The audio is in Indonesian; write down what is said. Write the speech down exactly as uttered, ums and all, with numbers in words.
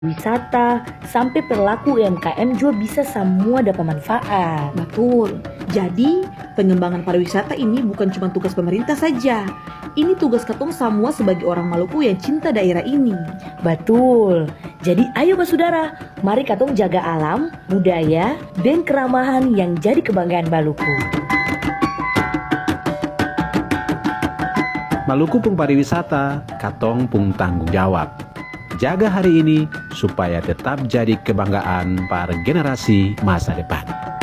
wisata, sampai pelaku U M K M juga bisa semua dapat manfaat. Betul. Jadi, pengembangan pariwisata ini bukan cuma tugas pemerintah saja. Ini tugas katong semua sebagai orang Maluku yang cinta daerah ini. Betul. Jadi ayo basudara, mari katong jaga alam, budaya, dan keramahan yang jadi kebanggaan Maluku. Maluku pung pariwisata, katong pung tanggung jawab. Jaga hari ini supaya tetap jadi kebanggaan para generasi masa depan.